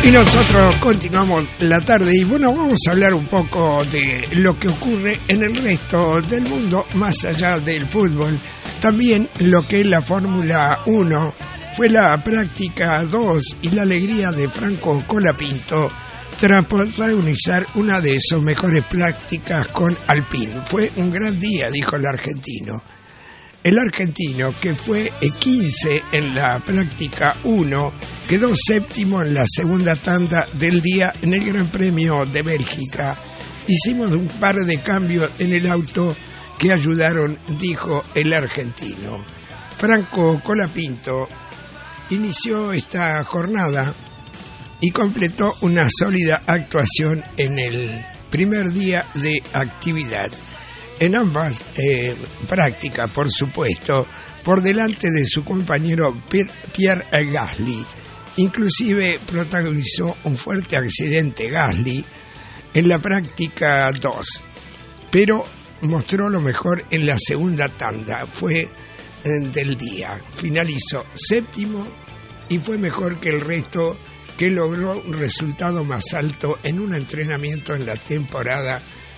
Y nosotros continuamos la tarde y bueno, vamos a hablar un poco de lo que ocurre en el resto del mundo, más allá del fútbol. También lo que es la Fórmula 1, fue la práctica 2 y la alegría de Franco Colapinto tras protagonizar una de sus mejores prácticas con Alpine. Fue un gran día, dijo el argentino. El argentino, que fue 15 en la práctica 1, quedó séptimo en la segunda tanda del día en el Gran Premio de Bélgica. Hicimos un par de cambios en el auto que ayudaron, dijo el argentino. Franco Colapinto inició esta jornada y completó una sólida actuación en el primer día de actividad. En ambas prácticas, por supuesto, por delante de su compañero Pierre Gasly. Inclusive protagonizó un fuerte accidente Gasly en la práctica 2, pero mostró lo mejor en la segunda tanda, fue del día. Finalizó séptimo y fue mejor que el resto, que logró un resultado más alto en un entrenamiento en la temporada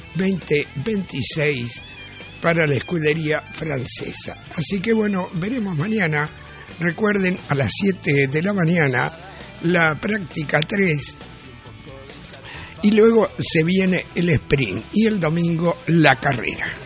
2026 para la escudería francesa. Así que bueno, veremos mañana. Recuerden, a las 7 de la mañana la práctica 3 y luego se viene el sprint y el domingo la carrera.